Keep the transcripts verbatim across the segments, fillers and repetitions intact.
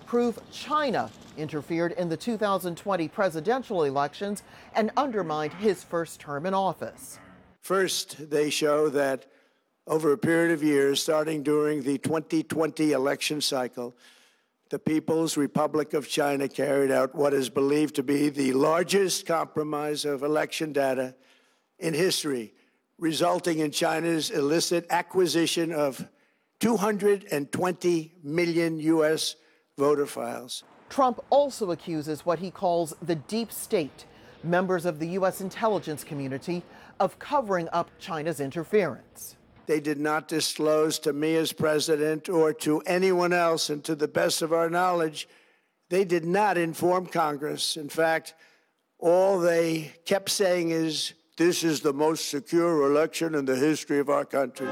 prove China interfered in the two thousand twenty presidential elections and undermined his first term in office. First, they show that over a period of years, starting during the twenty twenty election cycle, the People's Republic of China carried out what is believed to be the largest compromise of election data in history, resulting in China's illicit acquisition of two hundred twenty million U S voter files. Trump also accuses what he calls the deep state, members of the U S intelligence community, of covering up China's interference. They did not disclose to me as president or to anyone else, and to the best of our knowledge, they did not inform Congress. In fact, all they kept saying is, this is the most secure election in the history of our country.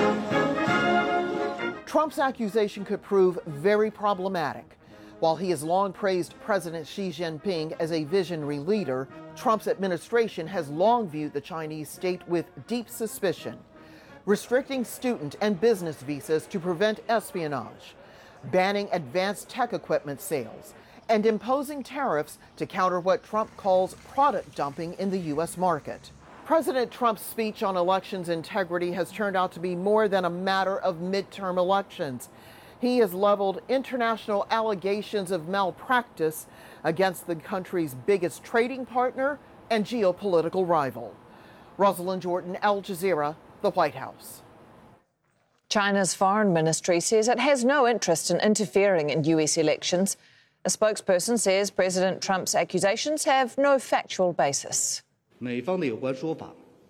Trump's accusation could prove very problematic. While he has long praised President Xi Jinping as a visionary leader, Trump's administration has long viewed the Chinese state with deep suspicion, restricting student and business visas to prevent espionage, banning advanced tech equipment sales, and imposing tariffs to counter what Trump calls product dumping in the U S market. President Trump's speech on elections integrity has turned out to be more than a matter of midterm elections. He has leveled international allegations of malpractice against the country's biggest trading partner and geopolitical rival. Rosalind Jordan, Al Jazeera, the White House. China's foreign ministry says it has no interest in interfering in U S elections. A spokesperson says President Trump's accusations have no factual basis. The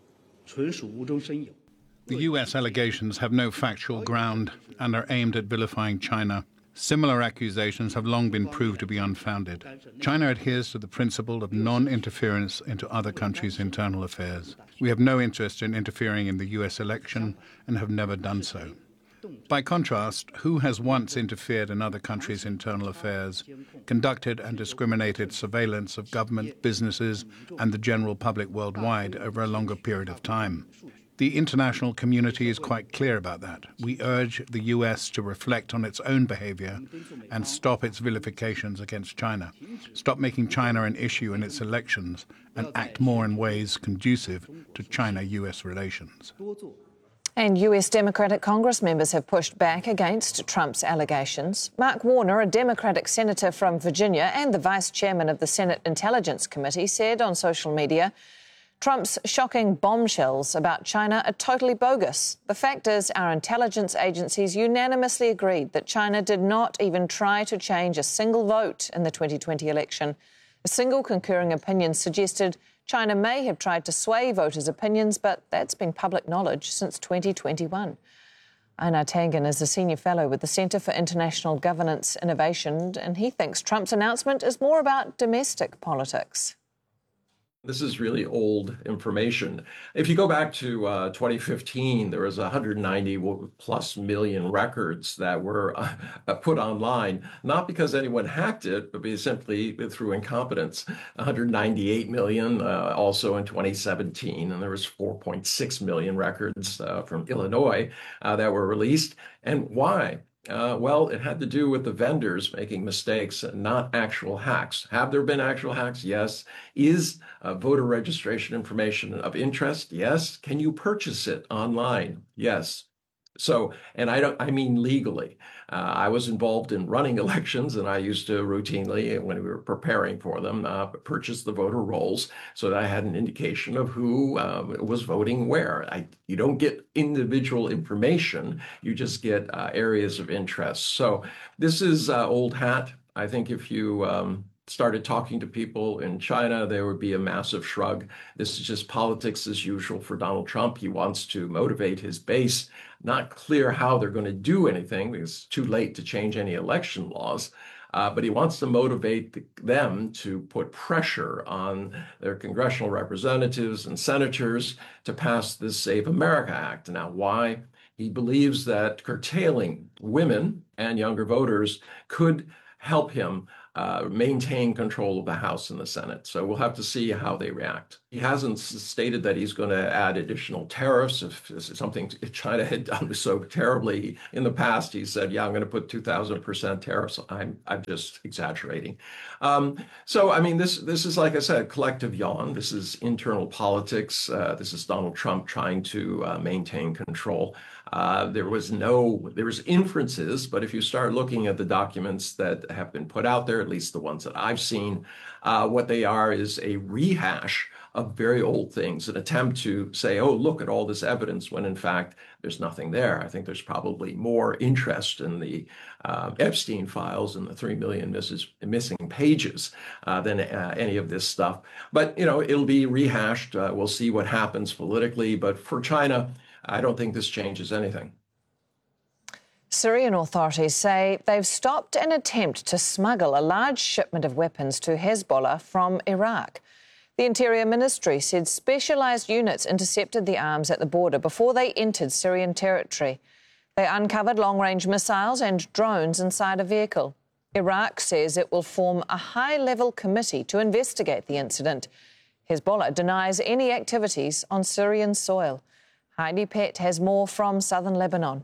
U S allegations have no factual ground and are aimed at vilifying China. Similar accusations have long been proved to be unfounded. China adheres to the principle of non-interference into other countries' internal affairs. We have no interest in interfering in the U S election and have never done so. By contrast, who has once interfered in other countries' internal affairs, conducted and discriminated surveillance of government, businesses, and the general public worldwide over a longer period of time? The international community is quite clear about that. We urge the U S to reflect on its own behavior and stop its vilifications against China, stop making China an issue in its elections, and act more in ways conducive to China-U S relations. And U S Democratic Congress members have pushed back against Trump's allegations. Mark Warner, a Democratic senator from Virginia and the vice chairman of the Senate Intelligence Committee, said on social media, Trump's shocking bombshells about China are totally bogus. The fact is, our intelligence agencies unanimously agreed that China did not even try to change a single vote in the twenty twenty election. A single concurring opinion suggested China may have tried to sway voters' opinions, but that's been public knowledge since twenty twenty-one. Einar Tangen is a senior fellow with the Centre for International Governance Innovation, and he thinks Trump's announcement is more about domestic politics. This is really old information. If you go back to uh, twenty fifteen, there was one hundred ninety plus million records that were uh, put online, not because anyone hacked it, but simply through incompetence. one hundred ninety-eight million uh, also in twenty seventeen, and there was four point six million records uh, from Illinois uh, that were released. And why? Uh, well, it had to do with the vendors making mistakes, not actual hacks. Have there been actual hacks? Yes. Is uh, voter registration information of interest? Yes. Can you purchase it online? Yes. So, and I don't, I mean legally. Uh, I was involved in running elections, and I used to routinely, when we were preparing for them, uh, purchase the voter rolls so that I had an indication of who uh, was voting where. I, you don't get individual information, you just get uh, areas of interest. So this is uh, old hat. I think if you um, started talking to people in China, there would be a massive shrug. This is just politics as usual for Donald Trump. He wants to motivate his base. Not clear how they're going to do anything because it's too late to change any election laws. Uh, but he wants to motivate the, them to put pressure on their congressional representatives and senators to pass this Save America Act. Now, why? He believes that curtailing women and younger voters could help him uh, maintain control of the House and the Senate. So we'll have to see how they react. He hasn't stated that he's going to add additional tariffs. If this is something China had done so terribly in the past, he said, yeah, I'm going to put two thousand percent tariffs. I'm, I'm just exaggerating. Um, so, I mean, this, this is, like I said, collective yawn. This is internal politics. Uh, this is Donald Trump trying to uh, maintain control. Uh, there was no, there was inferences, but if you start looking at the documents that have been put out there, at least the ones that I've seen, uh, what they are is a rehash of very old things, an attempt to say, oh, look at all this evidence, when in fact, there's nothing there. I think there's probably more interest in the uh, Epstein files and the three million misses, missing pages uh, than uh, any of this stuff. But, you know, it'll be rehashed. Uh, we'll see what happens politically. But for China, I don't think this changes anything. Syrian authorities say they've stopped an attempt to smuggle a large shipment of weapons to Hezbollah from Iraq. The Interior Ministry said specialised units intercepted the arms at the border before they entered Syrian territory. They uncovered long-range missiles and drones inside a vehicle. Iraq says it will form a high-level committee to investigate the incident. Hezbollah denies any activities on Syrian soil. Heidi Pett has more from southern Lebanon.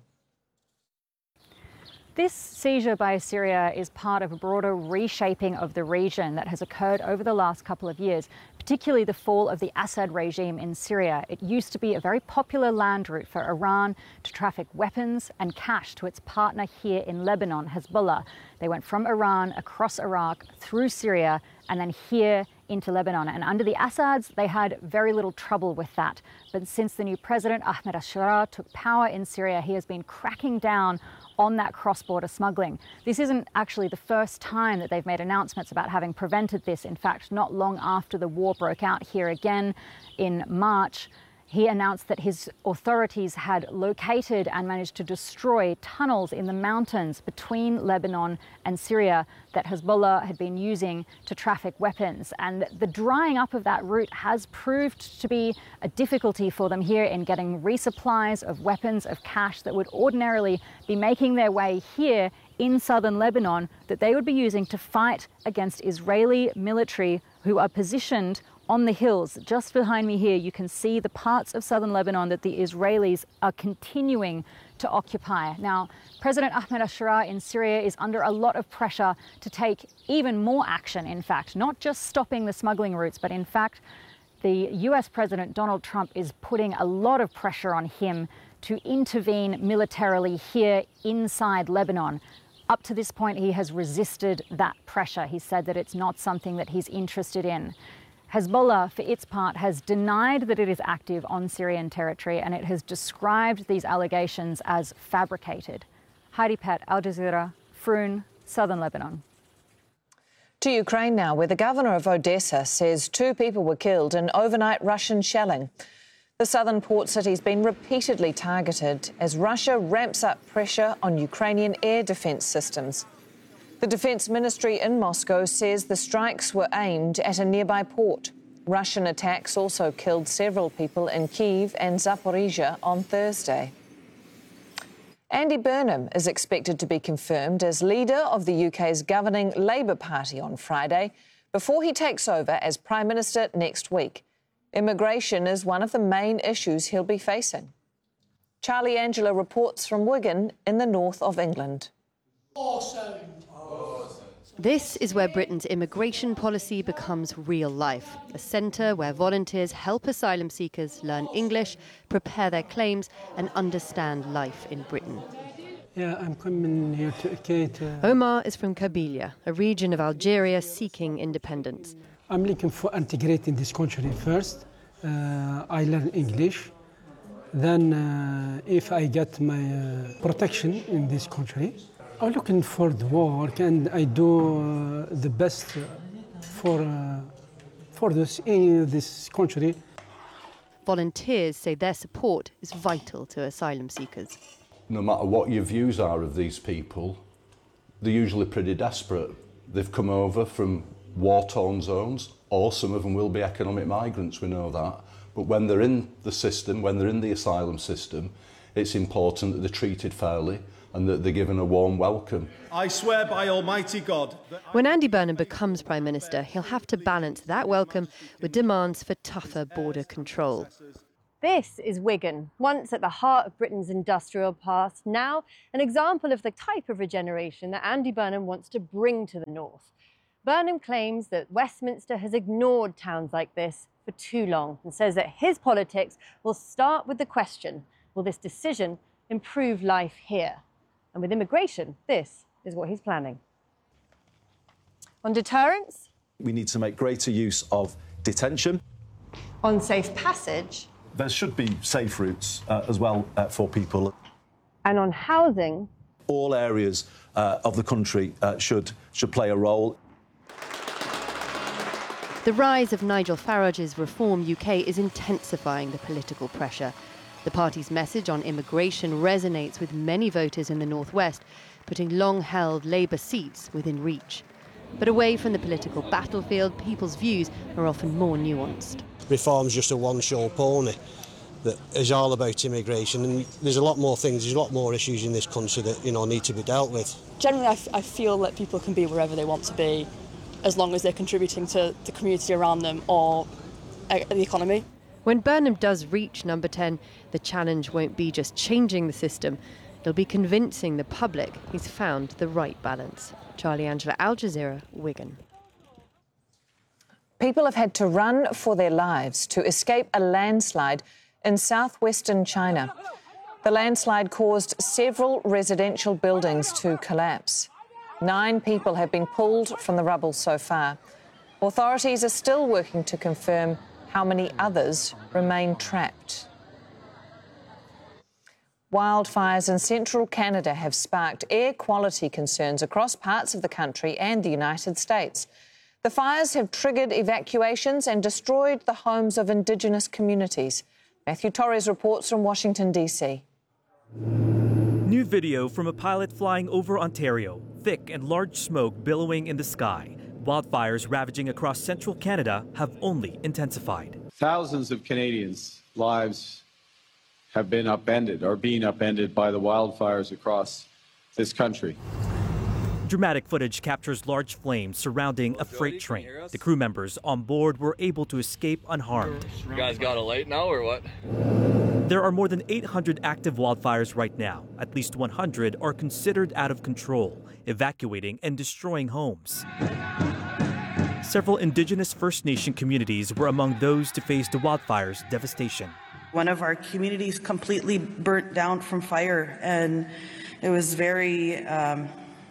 This seizure by Syria is part of a broader reshaping of the region that has occurred over the last couple of years, particularly the fall of the Assad regime in Syria. It used to be a very popular land route for Iran to traffic weapons and cash to its partner here in Lebanon, Hezbollah. They went from Iran across Iraq through Syria and then here into Lebanon. And under the Assads, they had very little trouble with that. But since the new president, Ahmed al-Sharaa, took power in Syria, he has been cracking down on that cross-border smuggling. This isn't actually the first time that they've made announcements about having prevented this. In fact, not long after the war broke out here again in March, he announced that his authorities had located and managed to destroy tunnels in the mountains between Lebanon and Syria that Hezbollah had been using to traffic weapons. And the drying up of that route has proved to be a difficulty for them here in getting resupplies of weapons, of cash that would ordinarily be making their way here in southern Lebanon, that they would be using to fight against Israeli military who are positioned on the hills. Just behind me here, you can see the parts of southern Lebanon that the Israelis are continuing to occupy. Now, President Ahmed al-Sharaa in Syria is under a lot of pressure to take even more action, in fact, not just stopping the smuggling routes, but in fact, the U S President Donald Trump is putting a lot of pressure on him to intervene militarily here inside Lebanon. Up to this point, he has resisted that pressure. He said that it's not something that he's interested in. Hezbollah, for its part, has denied that it is active on Syrian territory, and it has described these allegations as fabricated. Heidi Pett, Al Jazeera, Frun, southern Lebanon. To Ukraine now, where the governor of Odessa says two people were killed in overnight Russian shelling. The southern port city's been repeatedly targeted as Russia ramps up pressure on Ukrainian air defence systems. The Defence Ministry in Moscow says the strikes were aimed at a nearby port. Russian attacks also killed several people in Kyiv and Zaporizhia on Thursday. Andy Burnham is expected to be confirmed as leader of the U K's governing Labour Party on Friday, before he takes over as Prime Minister next week. Immigration is one of the main issues he'll be facing. Charlie Angela reports from Wigan in the north of England. Awesome. This is where Britain's immigration policy becomes real life, a centre where volunteers help asylum seekers learn English, prepare their claims and understand life in Britain. Yeah, I'm coming here to educate. Uh... Omar is from Kabylia, a region of Algeria seeking independence. I'm looking for integrating this country first. Uh, I learn English. Then uh, if I get my uh, protection in this country, I'm looking for the work, and I do uh, the best for uh, for this in this country. Volunteers say their support is vital to asylum seekers. No matter what your views are of these people, they're usually pretty desperate. They've come over from war-torn zones, or some of them will be economic migrants, we know that. But when they're in the system, when they're in the asylum system, it's important that they're treated fairly, and that they're given a warm welcome. I swear by Almighty God. When Andy Burnham becomes Prime Minister, he'll have to balance that welcome with demands for tougher border control. This is Wigan, once at the heart of Britain's industrial past, now an example of the type of regeneration that Andy Burnham wants to bring to the north. Burnham claims that Westminster has ignored towns like this for too long and says that his politics will start with the question, will this decision improve life here? And with immigration, this is what he's planning. On deterrence? We need to make greater use of detention. On safe passage? There should be safe routes uh, as well uh, for people. And on housing? All areas uh, of the country uh, should, should play a role. The rise of Nigel Farage's Reform U K is intensifying the political pressure. The party's message on immigration resonates with many voters in the northwest, putting long-held Labour seats within reach. But away from the political battlefield, people's views are often more nuanced. Reform's just a one-show pony that is all about immigration, and there's a lot more things, there's a lot more issues in this country that, you know, need to be dealt with. Generally, I, f I feel that people can be wherever they want to be, as long as they're contributing to the community around them or uh, the economy. When Burnham does reach number ten, the challenge won't be just changing the system, it'll be convincing the public he's found the right balance. Charlie Angela, Al Jazeera, Wigan. People have had to run for their lives to escape a landslide in southwestern China. The landslide caused several residential buildings to collapse. Nine people have been pulled from the rubble so far. Authorities are still working to confirm how many others remain trapped. Wildfires in central Canada have sparked air quality concerns across parts of the country and the United States. The fires have triggered evacuations and destroyed the homes of Indigenous communities. Matthew Torres reports from Washington, D C. New video from a pilot flying over Ontario. Thick and large smoke billowing in the sky. Wildfires ravaging across central Canada have only intensified. Thousands of Canadians' lives have been upended, are being upended by the wildfires across this country. Dramatic footage captures large flames surrounding a freight train. The crew members on board were able to escape unharmed. You guys got a light now or what? There are more than eight hundred active wildfires right now. At least one hundred are considered out of control, evacuating and destroying homes. Several Indigenous First Nation communities were among those to face the wildfire's devastation. One of our communities completely burnt down from fire, and it was very, um,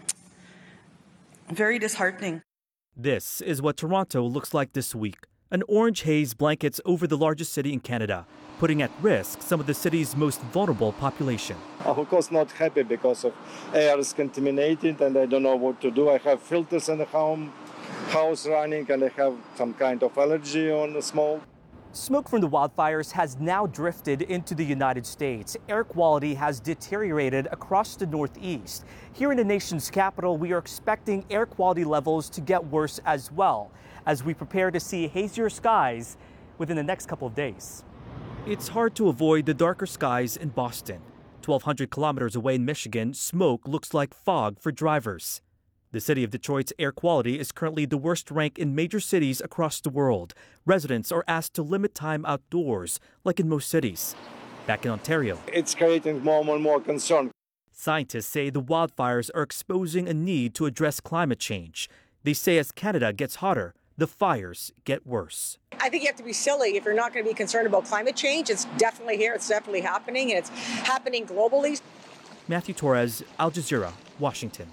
very disheartening. This is what Toronto looks like this week. An orange haze blankets over the largest city in Canada, putting at risk some of the city's most vulnerable population. I'm of course not happy because of air is contaminated and I don't know what to do. I have filters in the home, house running, and I have some kind of allergy on the smoke. Smoke from the wildfires has now drifted into the United States. Air quality has deteriorated across the Northeast. Here in the nation's capital, we are expecting air quality levels to get worse as well, as we prepare to see hazier skies within the next couple of days. It's hard to avoid the darker skies in Boston. twelve hundred kilometers away in Michigan, smoke looks like fog for drivers. The city of Detroit's air quality is currently the worst rank in major cities across the world. Residents are asked to limit time outdoors, like in most cities. Back in Ontario, it's creating more and more concern. Scientists say the wildfires are exposing a need to address climate change. They say as Canada gets hotter, the fires get worse. I think you have to be silly if you're not going to be concerned about climate change. It's definitely here. It's definitely happening, and it's happening globally. Matthew Torres, Al Jazeera, Washington.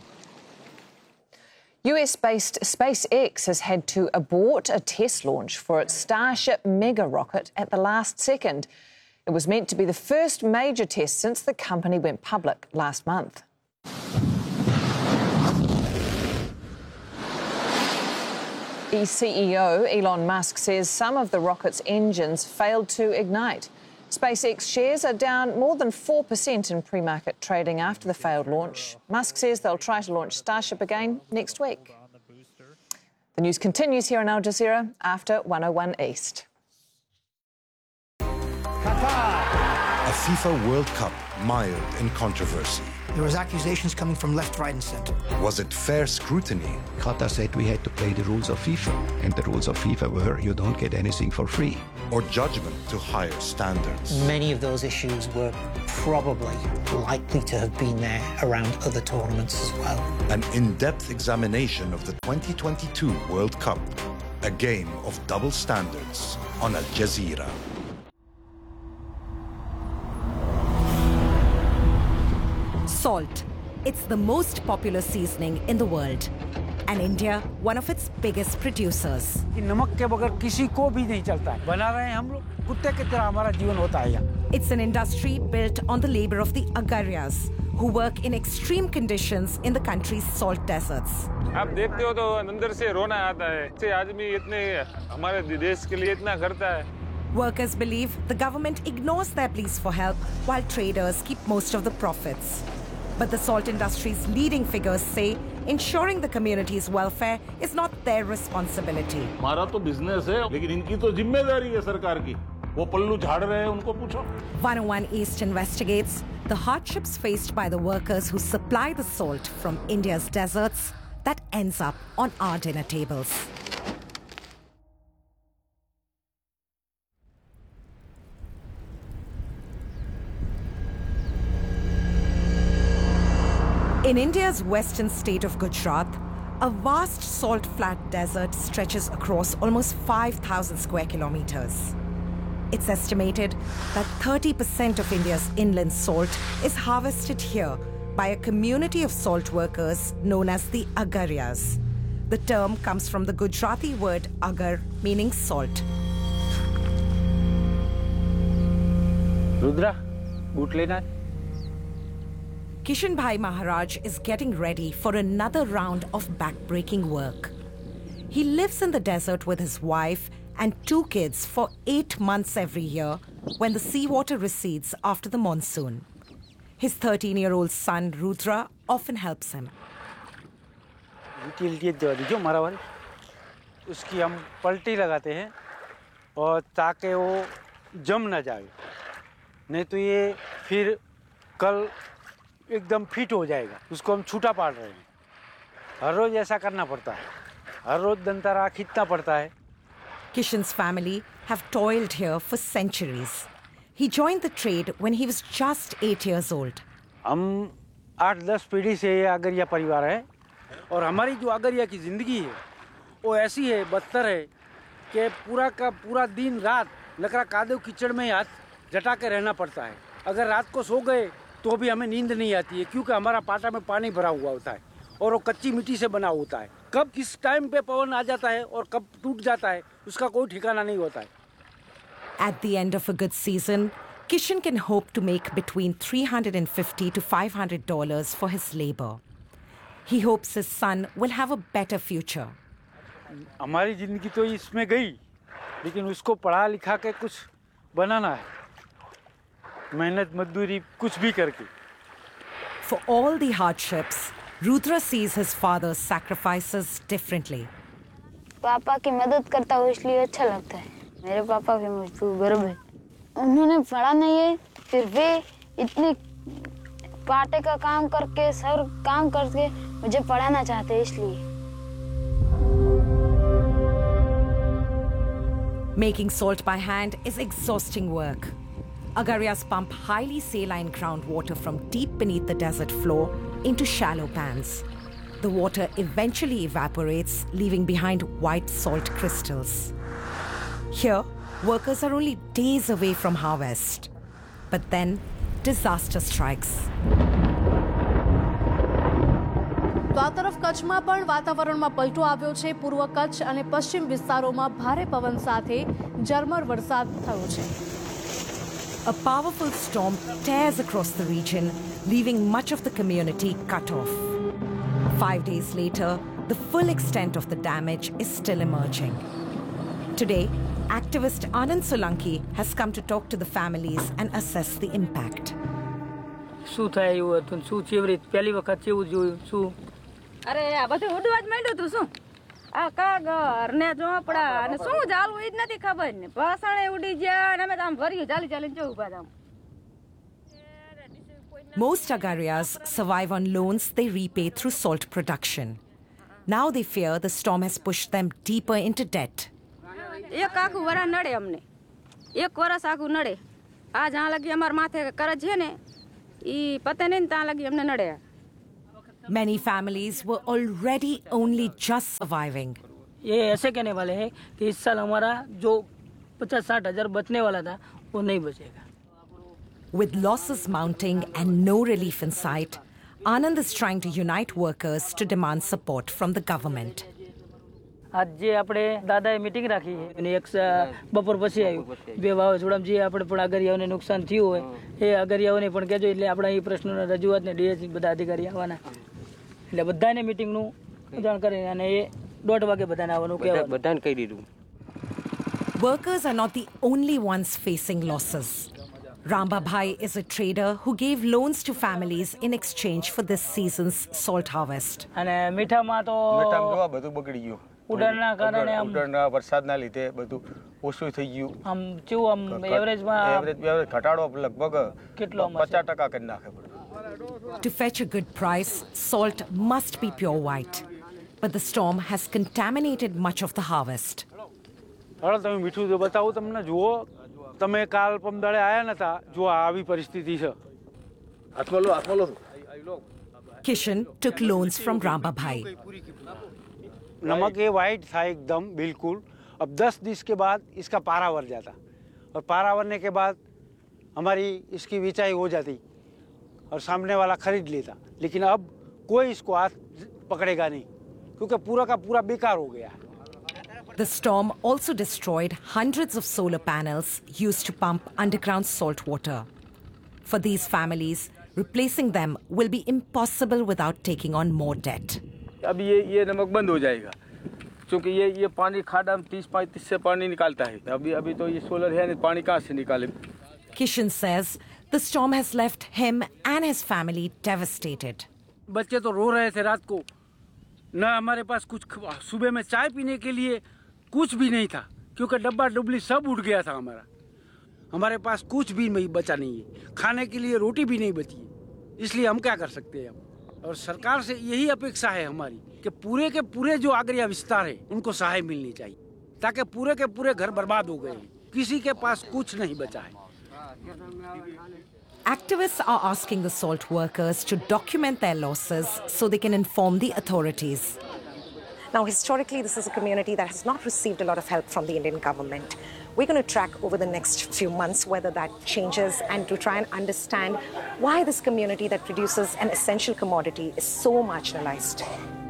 U S-based SpaceX has had to abort a test launch for its Starship mega rocket at the last second. It was meant to be the first major test since the company went public last month. C E O Elon Musk says some of the rocket's engines failed to ignite. SpaceX shares are down more than four percent in pre-market trading after the failed launch. Musk says they'll try to launch Starship again next week. The news continues here on Al Jazeera after one oh one East. Qatar. A FIFA World Cup mired in controversy. There was accusations coming from left, right, and center. Was it fair scrutiny? Qatar said we had to play the rules of FIFA, and the rules of FIFA were you don't get anything for free. Or judgment to higher standards? Many of those issues were probably likely to have been there around other tournaments as well. An in-depth examination of the twenty twenty-two World Cup, a game of double standards on Al Jazeera. Salt. It's the most popular seasoning in the world. And India, one of its biggest producers. नमक के बगैर किसी को भी नहीं चलता है। बना रहे हैं हम लोग कुत्ते की तरह हमारा जीवन होता है यहाँ। It's an industry built on the labor of the Agaryas, who work in extreme conditions in the country's salt deserts. आप देखते हो तो अंदर से रोना आता है। से आदमी इतने हमारे देश के लिए इतना करता है। Workers believe the government ignores their pleas for help while traders keep most of the profits. But the salt industry's leading figures say ensuring the community's welfare is not their responsibility. हमारा तो business है, लेकिन इनकी तो जिम्मेदारी है सरकार की। वो पल्लू झाड़ रहे हैं, उनको पूछो। one oh one East investigates the hardships faced by the workers who supply the salt from India's deserts that ends up on our dinner tables. In India's western state of Gujarat, a vast salt flat desert stretches across almost five thousand square kilometers. It's estimated that thirty percent of India's inland salt is harvested here by a community of salt workers known as the Agaryas. The term comes from the Gujarati word agar, meaning salt. Rudra, boot lena. Kishan Bhai Maharaj is getting ready for another round of backbreaking work. He lives in the desert with his wife and two kids for eight months every year when the seawater recedes after the monsoon. His thirteen-year-old son Rudra often helps him. उसकी हम पलटी लगाते हैं और ताकि वो जम ना जाए, नहीं तो ये फिर कल एकदम फिट हो जाएगा। उसको हम छूटा पाल रहे हैं। हर रोज ऐसा करना पड़ता है। हर रोज दंतारा खींचना पड़ता है। Kishan's family have toiled here for centuries. He joined the trade when he was just eight years old. हम आठ दस पीढ़ी से ये आगरिया परिवार है और हमारी जो आगरिया की जिंदगी है वो ऐसी है, बदतर है कि पूरा का पूरा दिन रात लकड़ा कादव कीचड़ में हाथ जटा के रहना पड़ता है। अगर रात को सो गए तो भी हमें नींद नहीं आती है क्योंकि हमारा पाटा में पानी भरा हुआ होता है और वो कच्ची मिट्टी से बना होता है। कब किस टाइम पे पवन आ जाता है और कब टूट जाता है उसका कोई ठिकाना नहीं होता है। At the end of a good season, Kishan can hope to make between three hundred fifty to five hundred dollars for his labor. He hopes his son will have a better future. हमारी जिंदगी तो इसमें गई, लेकिन उसको पढ़ा लिखा के कुछ बनाना है, मेहनत मजदूरी कुछ भी करके। For all the hardships, Rudra sees his father's sacrifices differently. पापा की मदद करता हूँ इसलिए अच्छा लगता है। मेरे पापा भी मुझ पर गर्व है। उन्होंने पढ़ा नहीं है, फिर वे इतनी पाटे का काम करके सर काम करके मुझे पढ़ाना चाहते हैं इसलिए। Making salt by hand is exhausting work. Agaryas pump highly saline groundwater from deep beneath the desert floor into shallow pans. The water eventually evaporates, leaving behind white salt crystals. Here, workers are only days away from harvest. But then, disaster strikes. તો આ તરફ કચ્છમાં પણ વાતાવરણમાં પલટો આવ્યો છે। પૂર્વ કચ્છ અને પશ્ચિમ વિસ્તારોમાં ભારે પવન સાથે ઝરમર વરસાદ થયો છે। A powerful storm tears across the region, leaving much of the community cut off. Five days later, the full extent of the damage is still emerging. Today, activist Anand Solanki has come to talk to the families and assess the impact. શું થાય એવું હતું, શું ચેવરી પહેલી વખત કેવું જોયું, શું અરે આ બધું ઉડવા જ માંડ્યું હતું, શું આ કાગર ને ઝોપડા અને શું ચાલવું એ જ નથી ખબર ને, ભાષણે ઉડી ગયા અને અમે તો આમ ભર્યું ચાલી ચાલીને જવું પાછા। Most agarias survive on loans they repay through salt production. Now they fear the storm has pushed them deeper into debt. एक आखू वरा नड़े हमने एक वरस आखू नड़े आज यहाँ लगी हमारे माथे करज है ने ये पता नहीं ता लगी हमने नड़े. Many families were already only just surviving. ये ऐसे कहने वाले हैं कि इस साल हमारा जो पचास साठ हजार बचने वाला था वो नहीं बचेगा. With losses mounting and no relief in sight, Anand is trying to unite workers to demand support from the government. आज जे આપણે દાદાએ મીટિંગ રાખી છે અને એક બપોર પછી આવ્યું બે વાવાઝોડામાં જે આપણે પણ અગરિયાઓને નુકસાન થયું હોય એ અગરિયાઓને પણ કહેજો એટલે આપણા એ પ્રશ્નોના રજૂઆતને ડીએસી બધા અધિકારી આવવાના એટલે બધાને મીટિંગનું જાણ કરે અને એ દોઢ વાગે બધાને આવવાનું કહેવાનું બધાને કહી દીધું. Workers are not the only ones facing losses. Ramba Bhai is a trader who gave loans to families in exchange for this season's salt harvest. અને મીઠામાં તો મીઠામાં જોવા બધું બગડી ગયું. ઉડાડના કારણે આમ ઉડાડના વરસાદના લીધે બધું ઓછું થઈ ગયું. આમ કેવું આમ એવરેજમાં એવરેજ એવરેજ ઘટાડો લગભગ કેટલો પચાસ ટકા કરી નાખે પડે. To fetch a good price, salt must be pure white. But the storm has contaminated much of the harvest. હાલો તમે મીઠું જો બતાવું તમને જુઓ તમે કાલ પમદાડે આયા નતા જો આવી પરિસ્થિતિ છે. હાથમાં લો હાથમાં લો. Kishan took loans from Ramba Bhai. नमक ये वाइट था एकदम बिल्कुल. अब दस दिन के बाद इसका पारा भर जाता और पारा भरने के बाद हमारी इसकी बिचाई हो जाती और सामने वाला खरीद लेता. लेकिन अब कोई इसको हाथ पकड़ेगा नहीं क्योंकि पूरा का पूरा बेकार हो गया. The storm also destroyed hundreds of solar panels used to pump underground salt water. For these families, replacing them will be impossible without taking on more debt. अब ये ये नमक बंद हो जाएगा क्योंकि ये ये पानी खाड़ा में तीस पैंतीस से पानी निकालता है. अभी अभी तो ये सोलर है नहीं पानी कहाँ से निकाले. Kishan says the storm has left him and his family devastated. बच्चे तो रो रहे थे रात को. न हमारे पास कुछ सुबह में चाय पीने के लिए कुछ भी नहीं था क्योंकि डब्बा डुबली सब उड़ गया था हमारा. हमारे पास कुछ भी नहीं बचा नहीं है. खाने के लिए रोटी भी नहीं बची. इसलिए हम क्या कर सकते हैं. और सरकार से यही अपेक्षा है हमारी कि पूरे के पूरे जो आगरिया विस्तार है उनको सहाय मिलनी चाहिए ताकि पूरे के पूरे घर बर्बाद हो गए हैं. किसी के पास कुछ नहीं बचा है. Activists are asking the salt workers to document their losses so they can inform the authorities. Now, historically, this is a community that has not received a lot of help from the Indian government. We're going to track over the next few months whether that changes and to try and understand why this community that produces an essential commodity is so marginalized.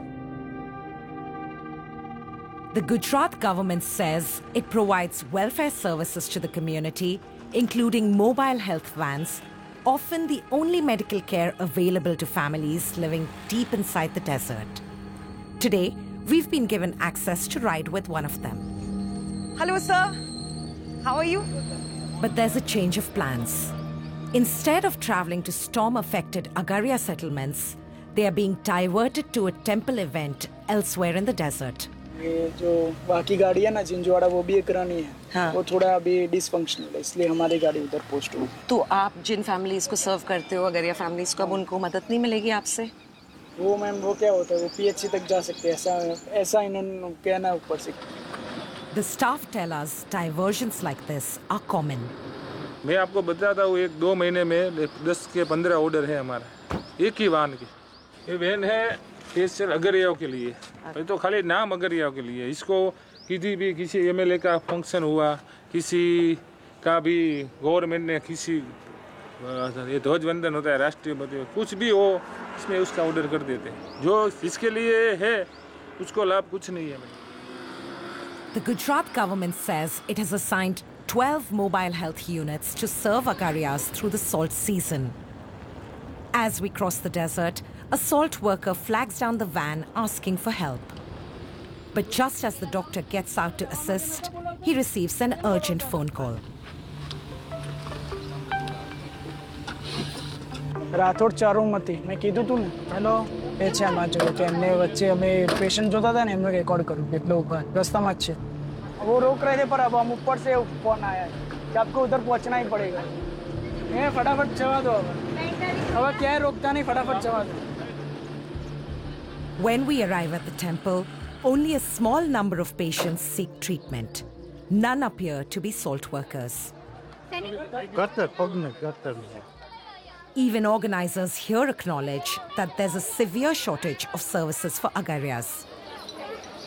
The Gujarat government says it provides welfare services to the community, including mobile health vans, often the only medical care available to families living deep inside the desert. Today, we've been given access to ride with one of them. Hello, sir. How are you? But there's a change of plans. Instead of traveling to storm-affected Agaria settlements, they are being diverted to a temple event elsewhere in the desert. ये जो बाकी गाड़ी है ना जिंजवाड़ा वो भी एक रानी है. हाँ. वो थोड़ा अभी डिसफंक्शनल है इसलिए हमारी गाड़ी उधर पोस्ट हुई. तो आप जिन फैमिलीज को सर्व करते हो अगरिया फैमिलीज को, अब उनको मदद नहीं मिलेगी आपसे? वो मैम वो क्या होता है वो पीएचसी तक जा सकते हैं ऐसा ऐसा इन्होंने कहना ऊपर से. The staff tell us diversions like this are common. मैं आपको बताता हूँ एक दो महीने में दस के पंद्रह ऑर्डर है हमारा एक ही वाहन की. ये वैन है स्पेशल अगरियाओं के लिए. ये तो खाली नाम अगरियाओं के लिए. इसको किसी भी किसी एमएलए का फंक्शन हुआ किसी का भी गवर्नमेंट ने किसी ये ध्वजवंदन होता है राष्ट्रीय कुछ भी हो इसमें उसका ऑर्डर कर देते हैं. जो इसके लिए है उसको लाभ कुछ नहीं है. The Gujarat government says it has assigned twelve mobile health units to serve Agarias through the salt season. As we cross the desert, a salt worker flags down the van asking for help. But just as the doctor gets out to assist, he receives an urgent phone call. Rathod ચારુમતી મેં કીધું તું ને hello એ છે આમાં જો કે એમને વચ્ચે અમે પેશન્ટ જોતા હતા ને એમને રેકોર્ડ કરું કેટલો ઉપર રસ્તામાં જ છે. वो रोक रहे थे पर अब हम ऊपर से फोन आया है कि आपको उधर पहुंचना ही पड़ेगा. मैं फटाफट जवा दो. હવે ક્યાંય રોકતા નહીં, ફટાફટ જવા દો. When we arrive at the temple, only a small number of patients seek treatment. None appear to be salt workers. Even organizers here acknowledge that there's a severe shortage of services for Agarias.